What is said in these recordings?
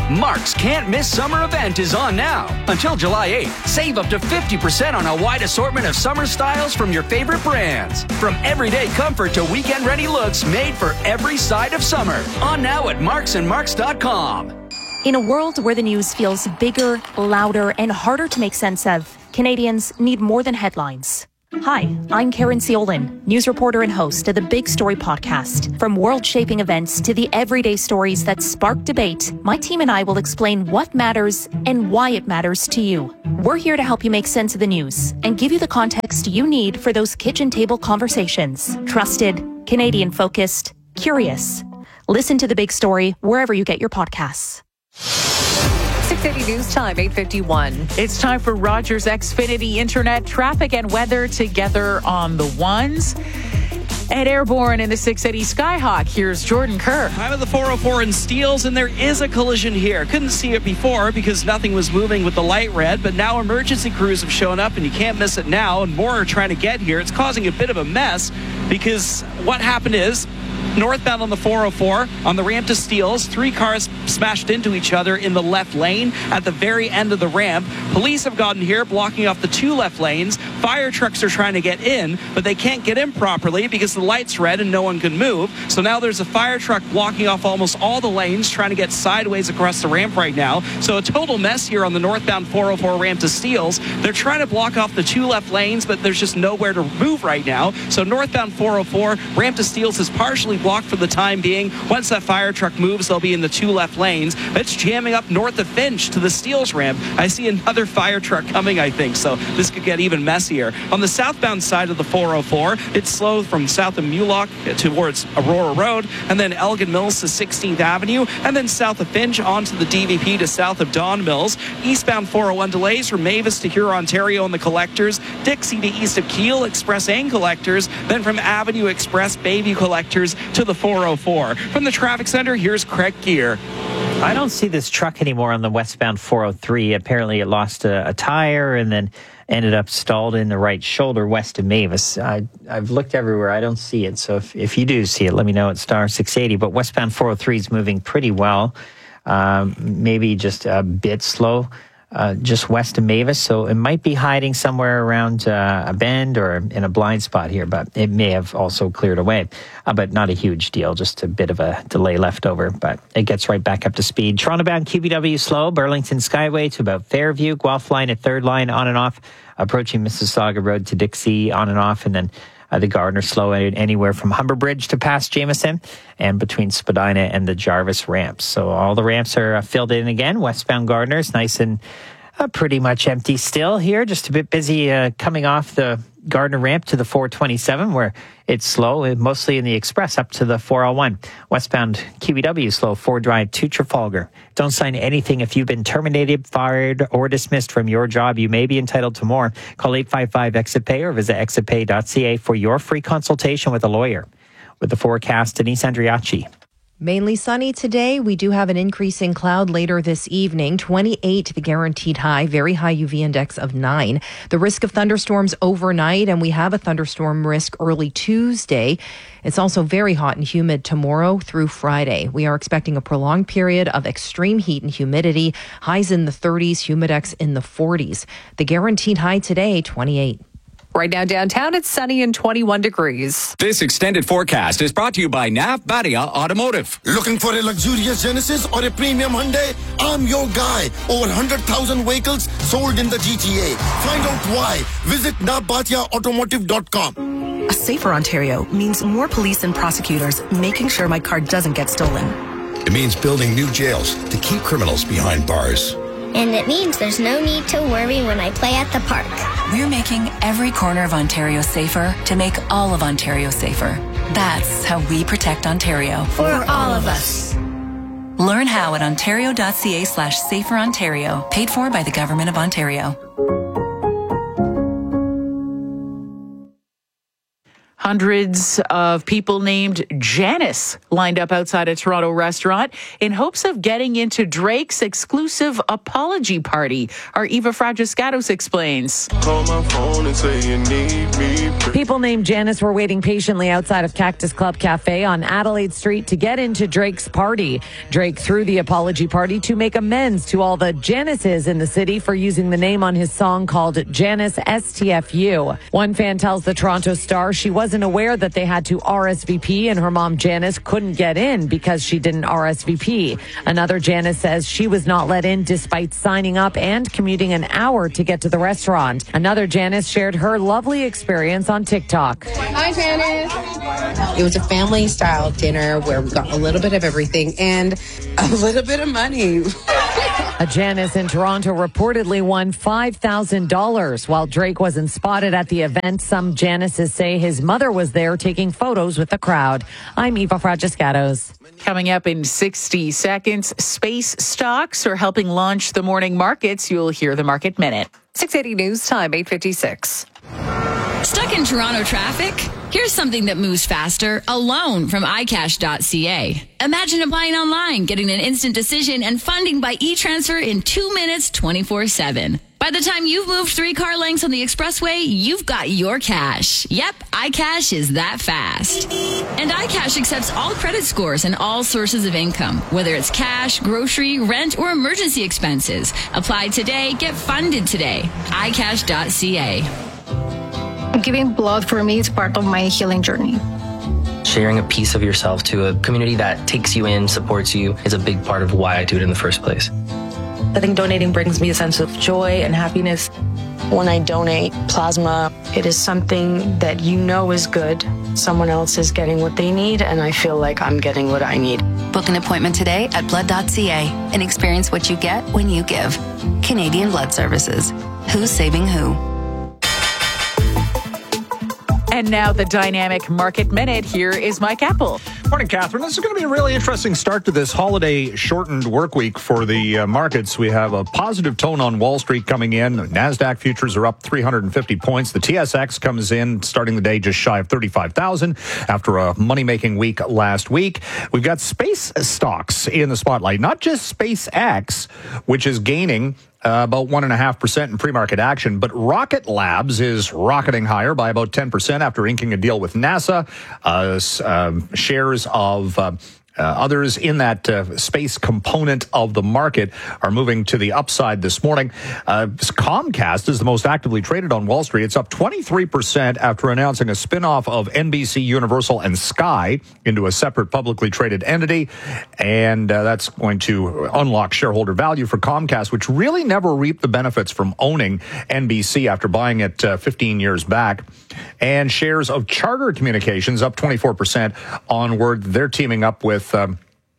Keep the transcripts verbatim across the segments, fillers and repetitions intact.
Mark's Can't Miss Summer event is on now. Until July eighth, save up to fifty percent on a wide assortment of summer styles from your favorite brands. From everyday comfort to weekend-ready looks made for every side of summer. On now at marks and marks dot com. In a world where the news feels bigger, louder, and harder to make sense of, Canadians need more than headlines. Hi, I'm Karen Ciolin, news reporter and host of the Big Story podcast. From world-shaping events to the everyday stories that spark debate, my team and I will explain what matters and why it matters to you. We're here to help you make sense of the news and give you the context you need for those kitchen table conversations. Trusted, Canadian-focused, curious. Listen to The Big Story wherever you get your podcasts. six eighty News Time, eight fifty-one. It's time for Rogers Xfinity Internet traffic and weather together on the ones. And airborne in the six eighty Skyhawk, here's Jordan Kerr. I'm at the four oh four in Steeles, and there is a collision here. Couldn't see it before because nothing was moving with the light red, but now emergency crews have shown up, and you can't miss it now, and more are trying to get here. It's causing a bit of a mess because what happened is, northbound on the four oh four, on the ramp to Steeles, three cars smashed into each other in the left lane at the very end of the ramp. Police have gotten here, blocking off the two left lanes. Fire trucks are trying to get in, but they can't get in properly because the light's red and no one can move. So now there's a fire truck blocking off almost all the lanes, trying to get sideways across the ramp right now. So a total mess here on the northbound four oh four ramp to Steeles. They're trying to block off the two left lanes, but there's just nowhere to move right now. So northbound four oh four, ramp to Steeles is partially blocked for the time being. Once that fire truck moves, they'll be in the two left lanes. It's jamming up north of Finch to the Steeles ramp. I see another fire truck coming, I think, so this could get even messier. On the southbound side of the four oh four, it's slow from south of Mulock towards Aurora Road, and then Elgin Mills to sixteenth Avenue, and then south of Finch onto the D V P to south of Don Mills. Eastbound four oh one delays from Mavis to Huron-Ontario and the Collectors, Dixie to east of Keele, Express and Collectors, then from Avenue Express, Bayview Collectors to the four oh four. From the traffic center, here's Craig Gear. I don't see this truck anymore on the westbound four oh three. Apparently it lost a, a tire and then ended up stalled in the right shoulder west of Mavis. I, I've looked everywhere. I don't see it. So if, if you do see it, let me know at star six eighty. But westbound four oh three is moving pretty well. Um, maybe just a bit slow. Uh, just west of Mavis, so it might be hiding somewhere around uh, a bend or in a blind spot here, but it may have also cleared away. Uh, but not a huge deal, just a bit of a delay left over, but it gets right back up to speed. Toronto-bound Q B W slow, Burlington Skyway to about Fairview, Guelph line at third line on and off, approaching Mississauga Road to Dixie on and off, and then Uh, the Gardner slow anywhere from Humber Bridge to past Jameson and between Spadina and the Jarvis ramps. So all the ramps are uh, filled in again. Westbound Gardner is nice and uh, pretty much empty still here. Just a bit busy uh, coming off the Gardner ramp to the four twenty-seven where it's slow, mostly in the express up to the four oh one. Westbound Q B W slow, Ford Drive to Trafalgar. Don't sign anything if you've been terminated, fired, or dismissed from your job. You may be entitled to more. Call eight five five exit pay or visit exit pay dot c a for your free consultation with a lawyer. With the forecast, Denise Andriacci. Mainly sunny today. We do have an increase in cloud later this evening. twenty-eight, the guaranteed high, very high U V index of nine. The risk of thunderstorms overnight, and we have a thunderstorm risk early Tuesday. It's also very hot and humid tomorrow through Friday. We are expecting a prolonged period of extreme heat and humidity. Highs in the thirties, humidex in the forties. The guaranteed high today, twenty-eight. Right now downtown, it's sunny and twenty-one degrees. This extended forecast is brought to you by N A F Badia Automotive. Looking for a luxurious Genesis or a premium Hyundai? I'm your guy. Over one hundred thousand vehicles sold in the G T A. Find out why. Visit N A F Badia Automotive dot com. A safer Ontario means more police and prosecutors making sure my car doesn't get stolen. It means building new jails to keep criminals behind bars. And it means there's no need to worry when I play at the park. We're making every corner of Ontario safer to make all of Ontario safer. That's how we protect Ontario. For all of us. Learn how at ontario.ca slash safer Ontario. Paid for by the Government of Ontario. Hundreds of people named Janice lined up outside a Toronto restaurant in hopes of getting into Drake's exclusive apology party. Our Eva Fragis-Gatos explains. Call my phone and say you need me. People named Janice were waiting patiently outside of Cactus Club Cafe on Adelaide Street to get into Drake's party. Drake threw the apology party to make amends to all the Janices in the city for using the name on his song called Janice S T F U. One fan tells the Toronto Star she wasn't aware that they had to R S V P and her mom Janice couldn't get in because she didn't R S V P. Another Janice says she was not let in despite signing up and commuting an hour to get to the restaurant. Another Janice shared her lovely experience on TikTok. Hi, Janice. It was a family-style dinner where we got a little bit of everything and a little bit of money. A Janice in Toronto reportedly won five thousand dollars. While Drake wasn't spotted at the event, some Janices say his mother was there taking photos with the crowd. I'm Eva Fragis-Gatos. Coming up in sixty seconds, space stocks are helping launch the morning markets. You'll hear the Market Minute. six eighty News Time, eight fifty-six. Stuck in Toronto traffic? Here's something that moves faster, a loan from i cash dot c a. Imagine applying online, getting an instant decision, and funding by e-transfer in two minutes, twenty-four seven. By the time you've moved three car lengths on the expressway, you've got your cash. Yep, iCash is that fast. And iCash accepts all credit scores and all sources of income, whether it's cash, grocery, rent, or emergency expenses. Apply today, get funded today. i cash dot c a. Giving blood for me is part of my healing journey. Sharing a piece of yourself to a community that takes you in, supports you, is a big part of why I do it in the first place. I think donating brings me a sense of joy and happiness. When I donate plasma, it is something that you know is good. Someone else is getting what they need, and I feel like I'm getting what I need. Book an appointment today at blood dot c a and experience what you get when you give. Canadian Blood Services. Who's saving who? And now the Dynamic Market Minute. Here is Mike Apple. Morning, Catherine. This is going to be a really interesting start to this holiday-shortened work week for the uh, markets. We have a positive tone on Wall Street coming in. NASDAQ futures are up three hundred fifty points. The T S X comes in starting the day just shy of thirty-five thousand after a money-making week last week. We've got space stocks in the spotlight, not just SpaceX, which is gaining Uh, about one point five percent in pre-market action. But Rocket Labs is rocketing higher by about ten percent after inking a deal with NASA. Uh, um, shares of uh, uh, others in that uh, space component of the market are moving to the upside this morning. Uh, Comcast is the most actively traded on Wall Street. It's up twenty-three percent after announcing a spinoff of N B C, Universal, and Sky into a separate publicly traded entity. And uh, that's going to unlock shareholder value for Comcast, which really never reaped the benefits from owning N B C after buying it uh, fifteen years back. And shares of Charter Communications up twenty-four percent on word they're teaming up with um,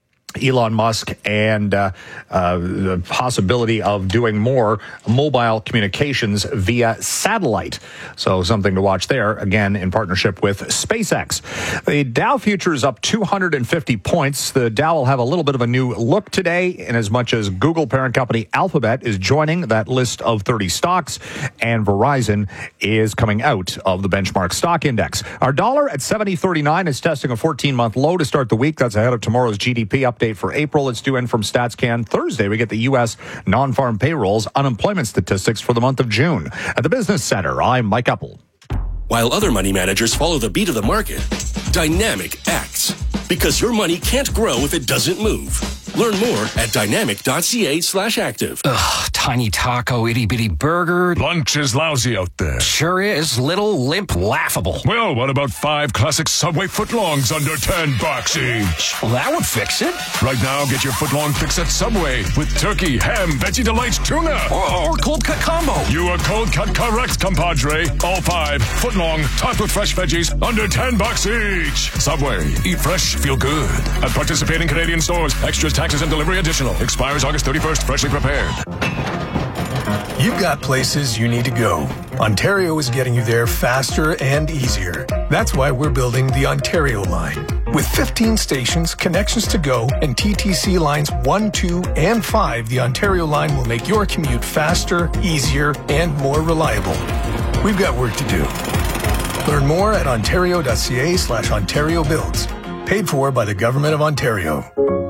Elon Musk and uh, uh, the possibility of doing more mobile communications via satellite. So something to watch there, again, in partnership with SpaceX. The Dow futures up two hundred fifty points. The Dow will have a little bit of a new look today, in as much as Google parent company Alphabet is joining that list of thirty stocks, and Verizon is coming out of the benchmark stock index. Our dollar at seventy thirty-nine is testing a fourteen-month low to start the week. That's ahead of tomorrow's G D P update for April. It's due in from StatsCan Thursday. We get the U S non-farm payrolls unemployment statistics for the month of June. At the Business Center, I'm Mike Apple. While other money managers follow the beat of the market, Dynamic acts. Because your money can't grow if it doesn't move. Learn more at dynamic.ca slash active. Ugh, tiny taco, itty bitty burger. Lunch is lousy out there. Sure is. Little, limp, laughable. Well, what about five classic Subway footlongs under ten bucks each? Well, that would fix it. Right now, get your footlong fix at Subway with turkey, ham, veggie delights, tuna. Or, or cold cut combo. You are cold cut correct, compadre. All five, footlong, topped with fresh veggies, under ten bucks each. Subway. Eat fresh, feel good. At participating Canadian stores, extras, taxes, and delivery additional. Expires August thirty-first, freshly prepared. You've got places you need to go. Ontario is getting you there faster and easier. That's why we're building the Ontario line. With fifteen stations, connections to go, and T T C lines one, two, and five, the Ontario line will make your commute faster, easier, and more reliable. We've got work to do. Learn more at ontario.ca slash Ontario Builds. Paid for by the Government of Ontario.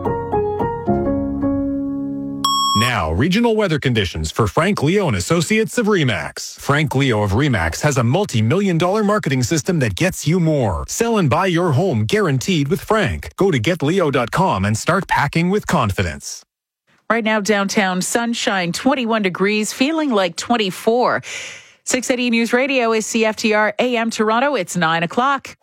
Now, regional weather conditions for Frank Leo and Associates of RE/MAX. Frank Leo of RE/MAX has a multi-million dollar marketing system that gets you more. Sell and buy your home guaranteed with Frank. Go to get leo dot com and start packing with confidence. Right now, downtown, sunshine, twenty-one degrees, feeling like twenty-four. six eighty News Radio is C F T R A M Toronto. It's nine o'clock.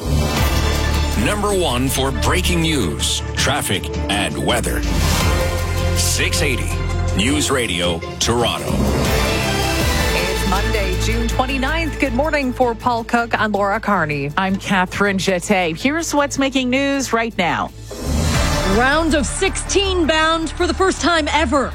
Number one for breaking news, traffic, and weather. six eighty News Radio, Toronto. It's Monday, June twenty-ninth. Good morning for Paul Cook. I'm Laura Carney. I'm Catherine Jeté. Here's what's making news right now. Round of sixteen bound for the first time ever.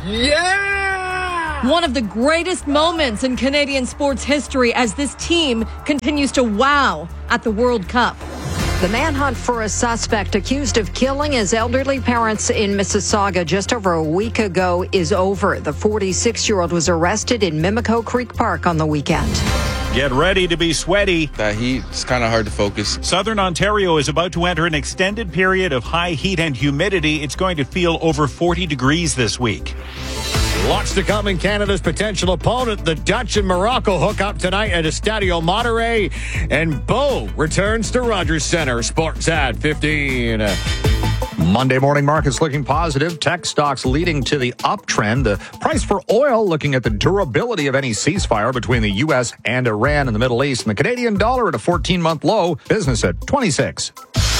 Yeah! One of the greatest moments in Canadian sports history as this team continues to wow at the World Cup. The manhunt for a suspect accused of killing his elderly parents in Mississauga just over a week ago is over. The forty-six-year-old was arrested in Mimico Creek Park on the weekend. Get ready to be sweaty. That heat, it's kind of hard to focus. Southern Ontario is about to enter an extended period of high heat and humidity. It's going to feel over forty degrees this week. Lots to come in Canada's potential opponent. The Dutch and Morocco hook up tonight at Estadio Monterrey. And Bo returns to Rogers Centre. Sports at fifteen. Monday morning markets looking positive. Tech stocks leading to the uptrend. The price for oil looking at the durability of any ceasefire between the U S and Iran in the Middle East. And the Canadian dollar at a fourteen-month low. Business at twenty-six.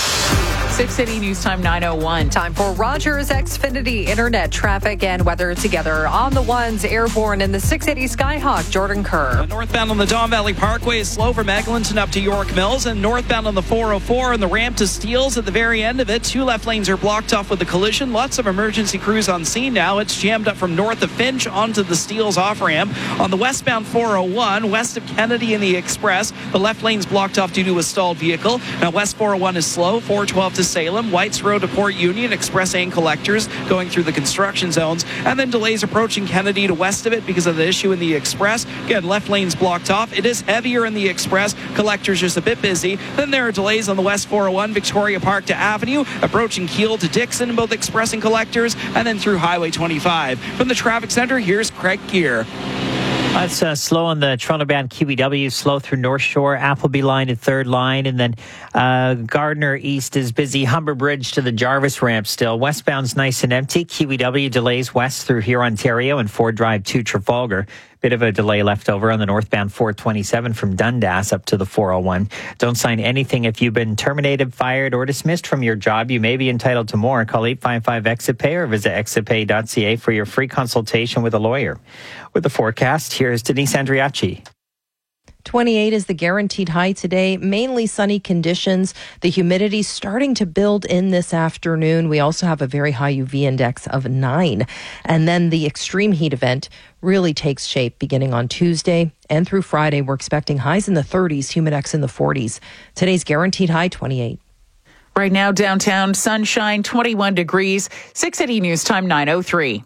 six eighty News Time nine oh one. Time for Rogers Xfinity Internet traffic and weather together on the ones airborne in the six eighty Skyhawk. Jordan Kerr. Northbound on the Don Valley Parkway is slow from Eglinton up to York Mills, and northbound on the four oh four and the ramp to Steeles at the very end of it. Two left lanes are blocked off with a collision. Lots of emergency crews on scene now. It's jammed up from north of Finch onto the Steeles off ramp. On the westbound four oh one, west of Kennedy and the Express, the left lane's blocked off due to a stalled vehicle. Now west four oh one is slow. four twelve to Salem, Whites Road to Port Union, Express and Collectors going through the construction zones, and then delays approaching Kennedy to west of it because of the issue in the Express. Again, left lane's blocked off. It is heavier in the Express. Collectors just a bit busy. Then there are delays on the west four oh one, Victoria Park to Avenue, approaching Keele to Dixon, both Express and Collectors, and then through Highway twenty-five. From the traffic center, here's Craig Gear. Uh, it's uh, slow on the Toronto-bound Q E W, slow through North Shore, Appleby line and third line, and then uh, Gardner East is busy. Humber Bridge to the Jarvis ramp still. Westbound's nice and empty. Q E W delays west through here, Ontario, and Ford Drive to Trafalgar. Bit of a delay left over on the northbound four twenty-seven from Dundas up to the four oh one. Don't sign anything if you've been terminated, fired, or dismissed from your job. You may be entitled to more. Call eight five five exit pay or visit exit pay dot c a for your free consultation with a lawyer. With the forecast, here's Denise Andriachi. twenty-eight is the guaranteed high today. Mainly sunny conditions. The humidity starting to build in this afternoon. We also have a very high U V index of nine. And then the extreme heat event really takes shape beginning on Tuesday and through Friday. We're expecting highs in the thirties, humidex in the forties. Today's guaranteed high, twenty-eight. Right now, downtown, sunshine, twenty-one degrees. six eighty News Time nine oh three.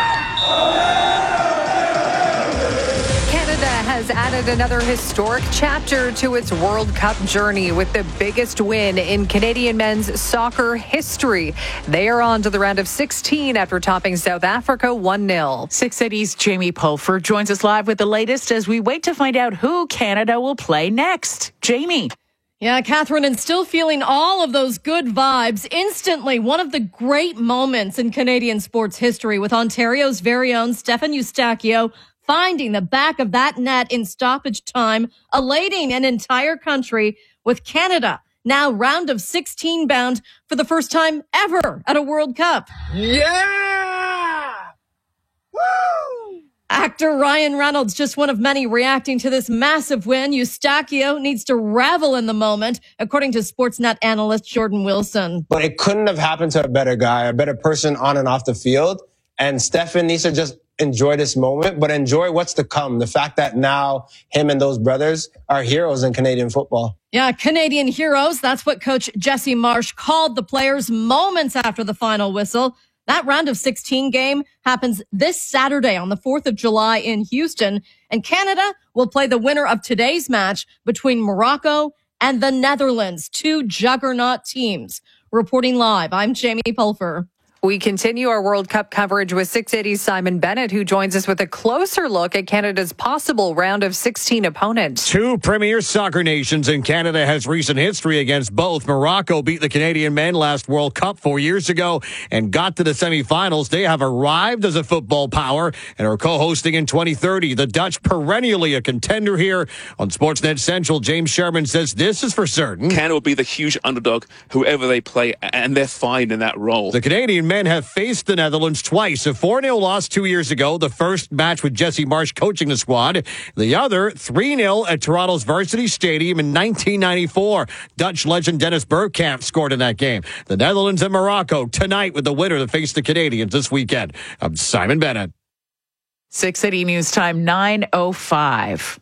Has added another historic chapter to its World Cup journey with the biggest win in Canadian men's soccer history. They are on to the round of sixteen after topping South Africa one nil. six eighty's Jamie Pulford joins us live with the latest as we wait to find out who Canada will play next. Jamie. Yeah, Catherine, and still feeling all of those good vibes instantly. One of the great moments in Canadian sports history with Ontario's very own Stefan Eustáquio finding the back of that net in stoppage time, elating an entire country with Canada now round of sixteen bound for the first time ever at a World Cup. Yeah! Woo! Actor Ryan Reynolds, just one of many reacting to this massive win. Eustáquio needs to revel in the moment, according to Sportsnet analyst Jordan Wilson. But it couldn't have happened to a better guy, a better person on and off the field. And Stefan needs to just enjoy this moment, but enjoy what's to come. The fact that now him and those brothers are heroes in Canadian football. Yeah, Canadian heroes. That's what coach Jesse Marsh called the players moments after the final whistle. That round of sixteen game happens this Saturday on the fourth of July in Houston, and Canada will play the winner of today's match between Morocco and the Netherlands, two juggernaut teams. Reporting live, I'm Jamie Pulfer. We continue our World Cup coverage with six eighty's Simon Bennett, who joins us with a closer look at Canada's possible round of sixteen opponents. Two premier soccer nations, and Canada has recent history against both. Morocco beat the Canadian men last World Cup four years ago and got to the semifinals. They have arrived as a football power and are co-hosting in twenty thirty. The Dutch, perennially a contender here. On Sportsnet Central, James Sherman says this is for certain. Canada will be the huge underdog, whoever they play, and they're fine in that role. The Canadian men have faced the Netherlands twice. A four nil loss two years ago, the first match with Jesse Marsch coaching the squad. The other, three nil at Toronto's Varsity Stadium in nineteen ninety-four. Dutch legend Dennis Bergkamp scored in that game. The Netherlands and Morocco tonight with the winner to face the Canadians this weekend. I'm Simon Bennett. six eighty News Time, nine oh five.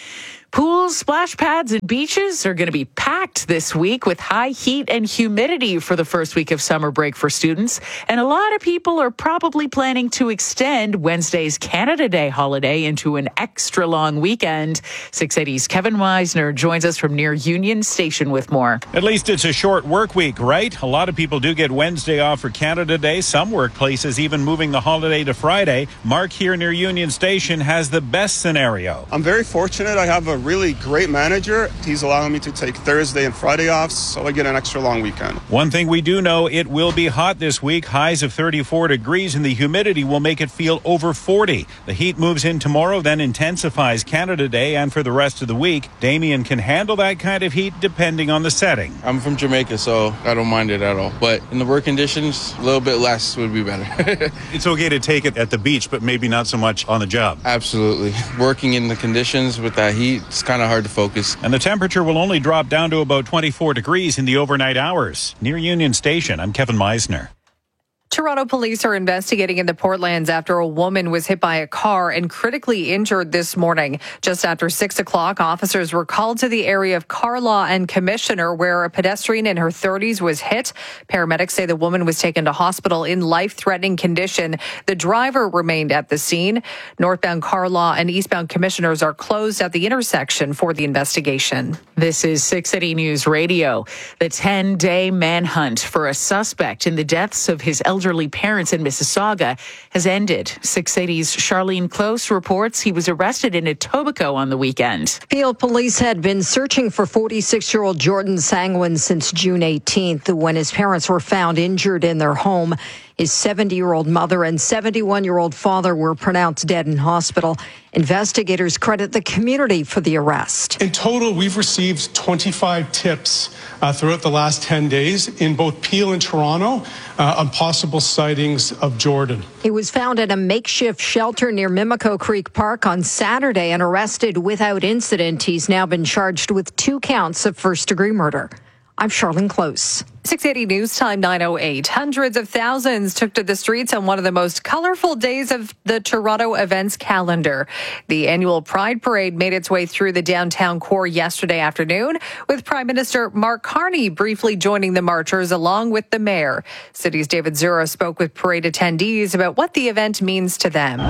Pools, splash pads, and beaches are going to be packed this week with high heat and humidity for the first week of summer break for students. And a lot of people are probably planning to extend Wednesday's Canada Day holiday into an extra long weekend. six eighty's Kevin Meisner joins us from near Union Station with more. At least it's a short work week, right? A lot of people do get Wednesday off for Canada Day. Some workplaces even moving the holiday to Friday. Mark here near Union Station has the best scenario. I'm very fortunate. I have a really great manager. He's allowing me to take Thursday and Friday off, so I get an extra long weekend. One thing we do know, it will be hot this week. Highs of thirty-four degrees, and the humidity will make it feel over forty. The heat moves in tomorrow, then intensifies Canada Day and for the rest of the week. Damien can handle that kind of heat depending on the setting. I'm from Jamaica, so I don't mind it at all. But in the work conditions, a little bit less would be better. It's okay to take it at the beach, but maybe not so much on the job. Absolutely. Working in the conditions with that heat, it's kind of hard to focus. And the temperature will only drop down to about twenty-four degrees in the overnight hours. Near Union Station, I'm Kevin Meisner. Toronto police are investigating in the Portlands after a woman was hit by a car and critically injured this morning. Just after six o'clock, officers were called to the area of Carlaw and Commissioner, where a pedestrian in her thirties was hit. Paramedics say the woman was taken to hospital in life-threatening condition. The driver remained at the scene. Northbound Carlaw and eastbound Commissioners are closed at the intersection for the investigation. This is six eighty News Radio. The ten-day manhunt for a suspect in the deaths of his elderly elderly parents in Mississauga has ended. six eighty's Charlene Close reports he was arrested in Etobicoke on the weekend. Peel police had been searching for forty-six-year-old Jordan Sangwin since June eighteenth, when his parents were found injured in their home. His seventy-year-old mother and seventy-one-year-old father were pronounced dead in hospital. Investigators credit the community for the arrest. In total, we've received twenty-five tips uh, throughout the last ten days in both Peel and Toronto uh, on possible sightings of Jordan. He was found at a makeshift shelter near Mimico Creek Park on Saturday and arrested without incident. He's now been charged with two counts of first-degree murder. I'm Charlene Close. six eighty News Time, nine oh eight. Hundreds of thousands took to the streets on one of the most colorful days of the Toronto events calendar. The annual Pride Parade made its way through the downtown core yesterday afternoon, with Prime Minister Mark Carney briefly joining the marchers along with the mayor. City's David Zura spoke with parade attendees about what the event means to them.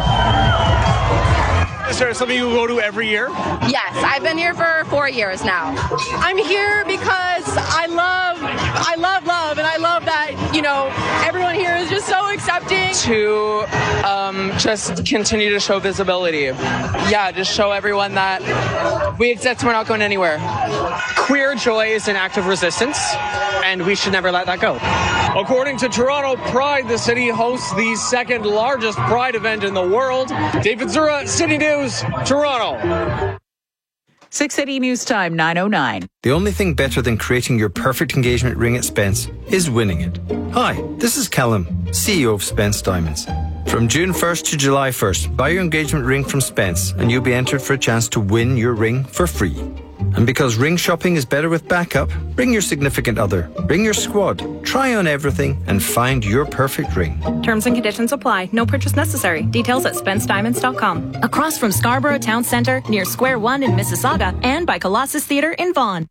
Is there something you go to every year? Yes, I've been here for four years now. I'm here because I love, I love love, and I love that, you know, everyone here is just so accepting. To um, just continue to show visibility. Yeah, just show everyone that we exist, we're not going anywhere. Queer joy is an act of resistance, and we should never let that go. According to Toronto Pride, the city hosts the second largest Pride event in the world. David Zura, City News, Toronto. six eighty News Time, nine oh nine. The only thing better than creating your perfect engagement ring at Spence is winning it. Hi, this is Callum, C E O of Spence Diamonds. From June first to July first, buy your engagement ring from Spence and you'll be entered for a chance to win your ring for free. And because ring shopping is better with backup, bring your significant other, bring your squad, try on everything and find your perfect ring. Terms and conditions apply. No purchase necessary. Details at spence diamonds dot com. Across from Scarborough Town Centre, near Square One in Mississauga, and by Colossus Theatre in Vaughan.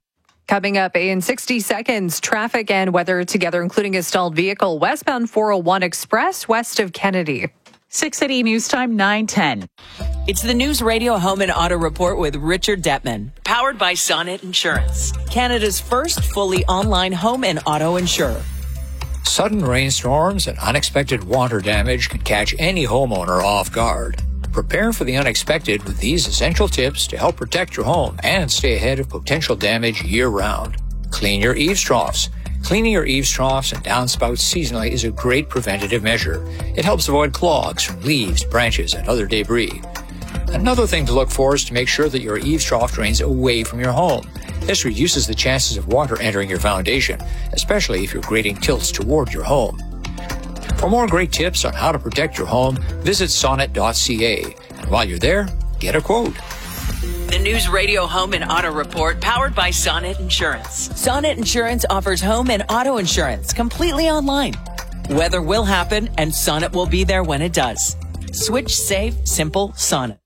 Coming up in sixty seconds, traffic and weather together, including a stalled vehicle westbound four oh one Express west of Kennedy. six eighty News Time, nine ten. It's the News Radio Home and Auto Report with Richard Detman, powered by Sonnet Insurance, Canada's first fully online home and auto insurer. Sudden rainstorms and unexpected water damage can catch any homeowner off guard. Prepare for the unexpected with these essential tips to help protect your home and stay ahead of potential damage year-round. Clean your eaves troughs. Cleaning your eaves troughs and downspouts seasonally is a great preventative measure. It helps avoid clogs from leaves, branches, and other debris. Another thing to look for is to make sure that your eaves trough drains away from your home. This reduces the chances of water entering your foundation, especially if your grading tilts toward your home. For more great tips on how to protect your home, visit sonnet dot c a. And while you're there, get a quote. The News Radio Home and Auto Report, powered by Sonnet Insurance. Sonnet Insurance offers home and auto insurance completely online. Weather will happen, and Sonnet will be there when it does. Switch safe, simple, Sonnet.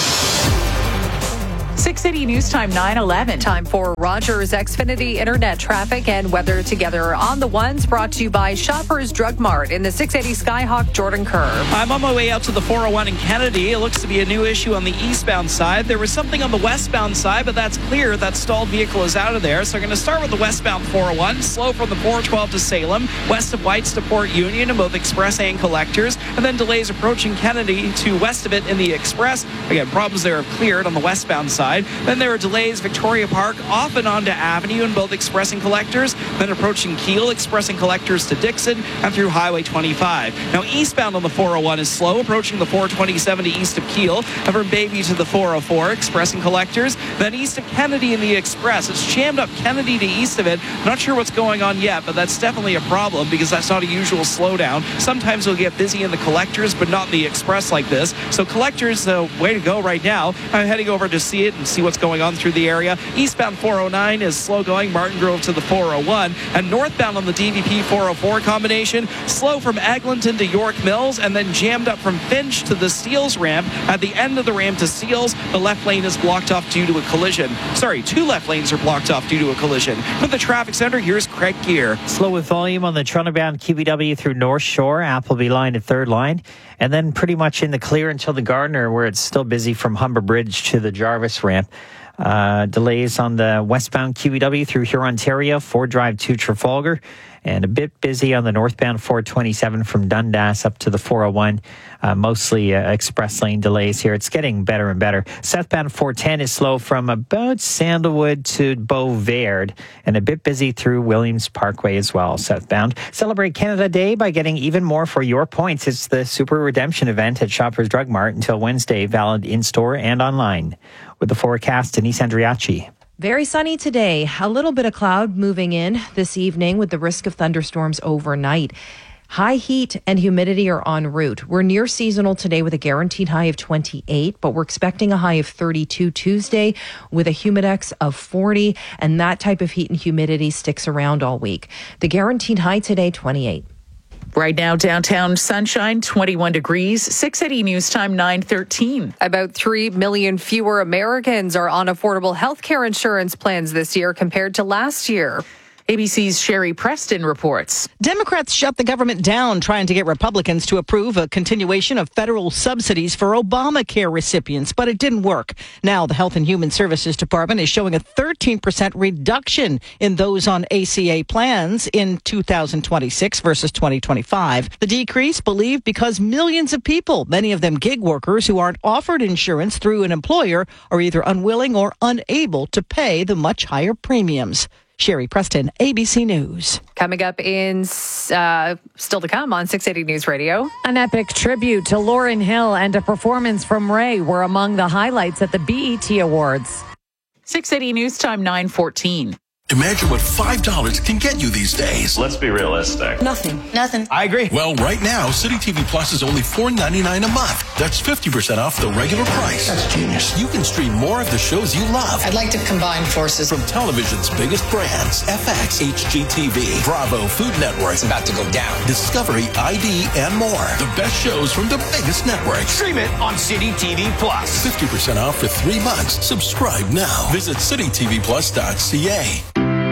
six eighty News Time, nine eleven. Time for Rogers Xfinity Internet traffic and weather together on the ones, brought to you by Shoppers Drug Mart in the six eighty Skyhawk Jordan Curve. I'm on my way out to the four oh one in Kennedy. It looks to be a new issue on the eastbound side. There was something on the westbound side, but that's clear. That stalled vehicle is out of there. So we're going to start with the westbound four oh one, slow from the four twelve to Salem, west of Whites to Port Union in both express and collectors, and then delays approaching Kennedy to west of it in the express. Again, problems there have cleared on the westbound side. Then there are delays Victoria Park off and onto Avenue in both express and collectors, then approaching Keele, express and collectors to Dixon, and through Highway twenty-five. Now eastbound on the four oh one is slow, approaching the four twenty-seven to east of Keele, and from Bayview to the four oh four, express and collectors, then east of Kennedy in the express. It's jammed up Kennedy to east of it. Not sure what's going on yet, but that's definitely a problem because that's not a usual slowdown. Sometimes we'll get busy in the collectors, but not in the express like this. So collectors, uh, way to go right now. I'm heading over to see it and see what's going on through the area. Eastbound four oh nine is slow going, Martin Grove to the four oh one, and northbound on the D V P four oh four combination, slow from Eglinton to York Mills, and then jammed up from Finch to the Steeles ramp. At the end of the ramp to Steeles, the left lane is blocked off due to a collision. Sorry, two left lanes are blocked off due to a collision. From the traffic center, here's Craig Gear. Slow with volume on the Toronto-bound Q B W through North Shore, Appleby line at third line, and then pretty much in the clear until the Gardiner, where it's still busy from Humber Bridge to the Jarvis ramp. Uh, delays on the westbound Q B W through Hurontario, Ford Drive to Trafalgar, and a bit busy on the northbound four twenty-seven from Dundas up to the four oh one. Uh, mostly uh, express lane delays here. It's getting better and better. Southbound four ten is slow from about Sandalwood to Beauverde, and a bit busy through Williams Parkway as well, southbound. Celebrate Canada Day by getting even more for your points. It's the Super Redemption event at Shoppers Drug Mart until Wednesday, valid in-store and online. With the forecast, Denise Andriachi. Very sunny today. A little bit of cloud moving in this evening with the risk of thunderstorms overnight. High heat and humidity are en route. We're near seasonal today with a guaranteed high of twenty-eight, but we're expecting a high of thirty-two Tuesday with a humidex of forty, and that type of heat and humidity sticks around all week. The guaranteed high today, twenty-eight. Right now, downtown sunshine, twenty-one degrees, six eighty News Time, nine thirteen. About three million fewer Americans are on affordable health care insurance plans this year compared to last year. A B C's Sherry Preston reports. Democrats shut the government down trying to get Republicans to approve a continuation of federal subsidies for Obamacare recipients, but it didn't work. Now the Health and Human Services Department is showing a thirteen percent reduction in those on A C A plans in two thousand twenty-six versus twenty twenty-five. The decrease believed because millions of people, many of them gig workers who aren't offered insurance through an employer, are either unwilling or unable to pay the much higher premiums. Sherry Preston, A B C News. Coming up in, uh, still to come on six eighty News Radio. An epic tribute to Lauryn Hill and a performance from Ray were among the highlights at the B E T Awards. six eighty News Time, nine fourteen. Imagine what five dollars can get you these days. Let's be realistic. Nothing. Nothing. I agree. Well, right now, City T V Plus is only four ninety-nine a month. That's fifty percent off the regular price. That's genius. You can stream more of the shows you love. I'd like to combine forces. From television's biggest brands, F X, H G T V, Bravo, Food Network. It's about to go down. Discovery, I D, and more. The best shows from the biggest networks. Stream it on City T V Plus. fifty percent off for three months. Subscribe now. Visit city t v plus dot c a.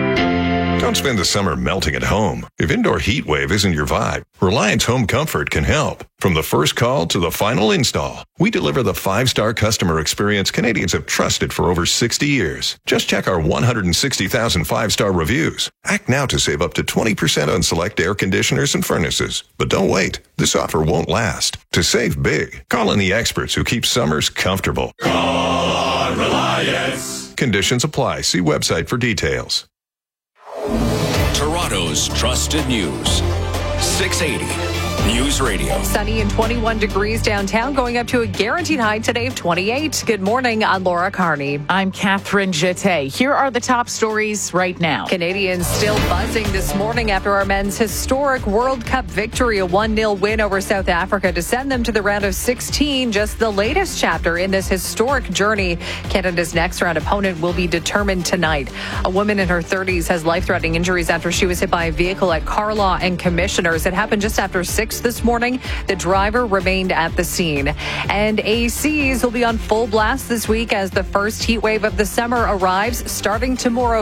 Don't spend the summer melting at home. If indoor heat wave isn't your vibe, Reliance Home Comfort can help. From the first call to the final install, we deliver the five-star customer experience Canadians have trusted for over sixty years. Just check our one hundred sixty thousand five-star reviews. Act now to save up to twenty percent on select air conditioners and furnaces. But don't wait. This offer won't last. To save big, call in the experts who keep summers comfortable. Call on Reliance. Conditions apply. See website for details. Toronto's trusted news. six eighty News Radio. Sunny and twenty-one degrees downtown, going up to a guaranteed high today of twenty-eight. Good morning. I'm Laura Carney. I'm Catherine Jeté. Here are the top stories right now. Canadians still buzzing this morning after our men's historic World Cup victory, a one nil win over South Africa to send them to the round of sixteen. Just the latest chapter in this historic journey. Canada's next round opponent will be determined tonight. A woman in her thirties has life-threatening injuries after she was hit by a vehicle at Carlaw and Commissioners. It happened just after six this morning. The driver remained at the scene. And A Cs will be on full blast this week as the first heat wave of the summer arrives starting tomorrow.